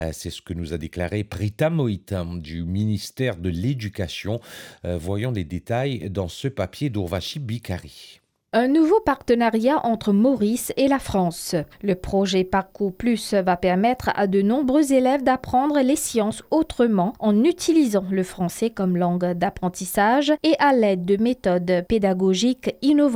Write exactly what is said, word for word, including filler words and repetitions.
Euh, C'est ce que nous a déclaré Prita Moïta du ministère de l'Éducation. Euh, voyons les détails dans ce papier d'Urvashi Bikari. Un nouveau partenariat entre Maurice et la France. Le projet Parcours Plus va permettre à de nombreux élèves d'apprendre les sciences autrement en utilisant le français comme langue d'apprentissage et à l'aide de méthodes pédagogiques innovantes.